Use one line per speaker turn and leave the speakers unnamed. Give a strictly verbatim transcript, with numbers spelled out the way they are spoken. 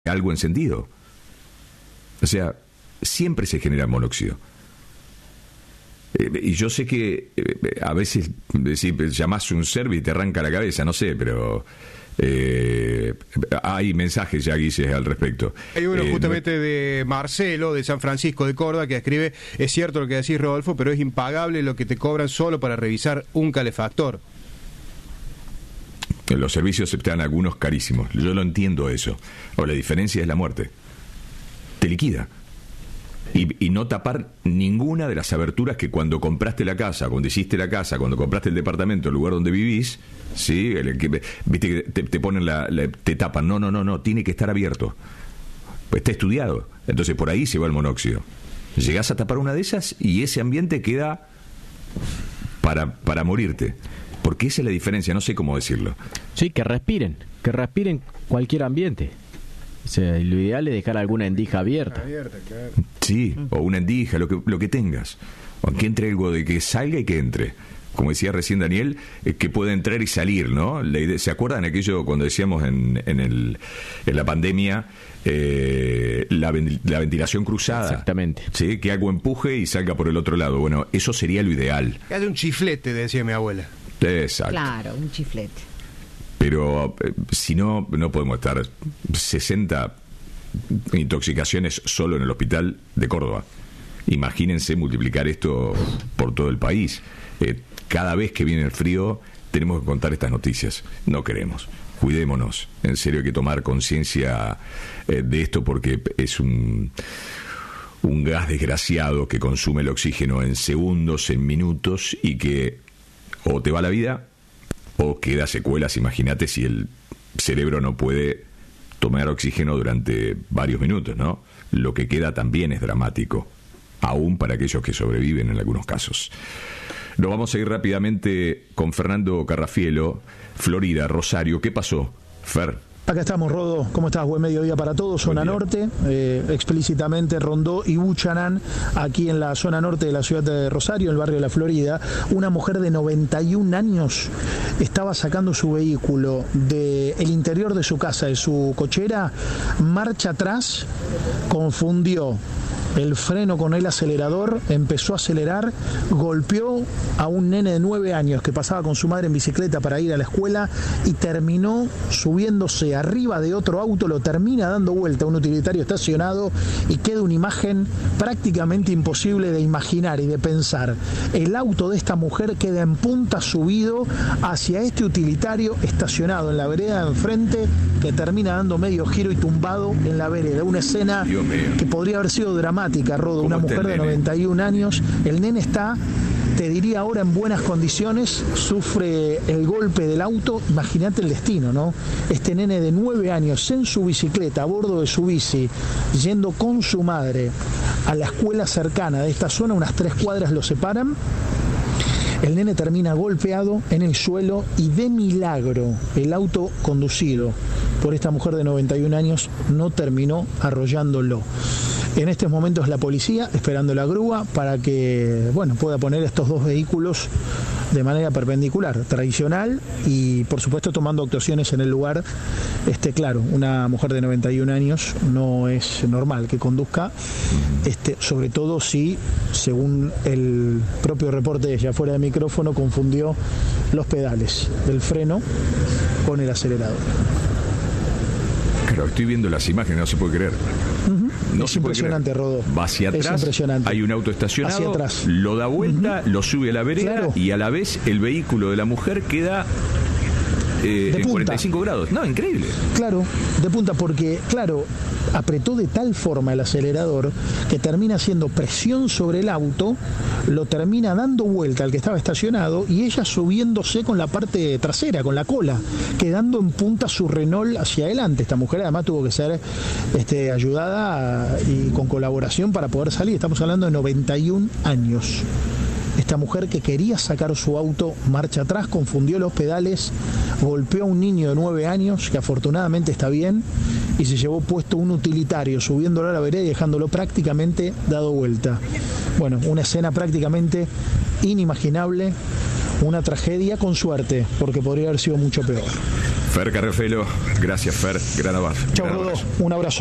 algo encendido. O sea, siempre se genera monóxido. Eh, y yo sé que eh, a veces decir, llamás un servi y te arranca la cabeza, no sé, pero eh, hay mensajes ya, Guille, al respecto.
Hay uno
eh,
justamente no... de Marcelo, de San Francisco de Córdoba, que escribe: es cierto lo que decís, Rodolfo, pero es impagable lo que te cobran solo para revisar un calefactor.
Los servicios están algunos carísimos. Yo lo entiendo eso. O la diferencia es la muerte. Te liquida. Y, y no tapar ninguna de las aberturas que cuando compraste la casa, cuando hiciste la casa, cuando compraste el departamento, el lugar donde vivís, ¿sí? El, que, viste que te, te ponen la, la, te tapan. No, no, no, no, tiene que estar abierto. Pues está estudiado. Entonces por ahí se va el monóxido. Llegás a tapar una de esas y ese ambiente queda para, para morirte. Porque esa es la diferencia, no sé cómo decirlo.
Sí, que respiren, que respiren cualquier ambiente. O sea, lo ideal es dejar alguna endija abierta.
Abierta, claro.
Sí, o una endija, lo que, lo que tengas. Aunque entre algo de que salga y que entre. Como decía recién Daniel, eh, que puede entrar y salir, ¿no? La idea, ¿se acuerdan aquello cuando decíamos en, en, el, en la pandemia eh, la, la ventilación cruzada?
Exactamente.
¿Sí? Que algo empuje y salga por el otro lado. Bueno, eso sería lo ideal.
Que haya un chiflete, decía mi abuela.
Exacto.
Claro, un chiflete.
Pero eh, si no, no podemos estar sesenta intoxicaciones solo en el hospital de Córdoba. Imagínense multiplicar esto por todo el país. Eh, cada vez que viene el frío tenemos que contar estas noticias. No queremos. Cuidémonos. En serio hay que tomar conciencia eh, de esto porque es un... un gas desgraciado que consume el oxígeno en segundos, en minutos y que o te va la vida o queda secuelas. Imagínate si el cerebro no puede tomar oxígeno durante varios minutos, ¿no? Lo que queda también es dramático, aún para aquellos que sobreviven en algunos casos. Nos vamos a ir rápidamente con Fernando Carrafielo, Florida, Rosario. ¿Qué pasó, Fer?
Acá estamos, Rodo. ¿Cómo estás? Buen mediodía para todos. Zona norte, eh, explícitamente Rondó y Buchanan, aquí en la zona norte de la ciudad de Rosario, en el barrio de la Florida. Una mujer de noventa y un años estaba sacando su vehículo del interior de su casa, de su cochera, marcha atrás, confundió el freno con el acelerador, empezó a acelerar, golpeó a un nene de nueve años que pasaba con su madre en bicicleta para ir a la escuela y terminó subiéndose arriba de otro auto, lo termina dando vuelta a un utilitario estacionado y queda una imagen prácticamente imposible de imaginar y de pensar. El auto de esta mujer queda en punta subido hacia este utilitario estacionado en la vereda de enfrente, que termina dando medio giro y tumbado en la vereda. Una escena que podría haber sido dramática. Rodo, una mujer de noventa y un años, el nene está, te diría ahora, en buenas condiciones, sufre el golpe del auto. Imagínate el destino, ¿no? Este nene de nueve años en su bicicleta, a bordo de su bici, yendo con su madre a la escuela cercana de esta zona, unas tres cuadras lo separan. El nene termina golpeado en el suelo y de milagro el auto conducido por esta mujer de noventa y un años no terminó arrollándolo. En estos momentos la policía esperando la grúa para que, bueno, pueda poner estos dos vehículos de manera perpendicular, tradicional, y por supuesto tomando actuaciones en el lugar. Este, claro, una mujer de noventa y un años no es normal que conduzca, este, sobre todo si, según el propio reporte de ella fuera de micrófono, confundió los pedales del freno con el acelerador.
Claro, estoy viendo las imágenes, no se puede creer.
Uh-huh.
No
es
se
impresionante,
puede
Rodó.
Va hacia atrás,
es impresionante.
Hay un auto estacionado,
hacia atrás.
Lo da vuelta, uh-huh. Lo sube a la vereda, claro. Y a la vez el vehículo de la mujer queda eh, en cuarenta y cinco grados. No, increíble.
Claro, de punta, porque, claro, apretó de tal forma el acelerador que termina haciendo presión sobre el auto, lo termina dando vuelta al que estaba estacionado y ella subiéndose con la parte trasera, con la cola, quedando en punta su Renault hacia adelante. Esta mujer además tuvo que ser este, ayudada y con colaboración para poder salir. Estamos hablando de noventa y un años. Esta mujer que quería sacar su auto marcha atrás, confundió los pedales, golpeó a un niño de nueve años que afortunadamente está bien y se llevó puesto un utilitario subiéndolo a la vereda y dejándolo prácticamente dado vuelta. Bueno, una escena prácticamente inimaginable, una tragedia con suerte, porque podría haber sido mucho peor.
Fer Carrefelo, gracias Fer, gran abrazo.
Chau, Rodó, un abrazo.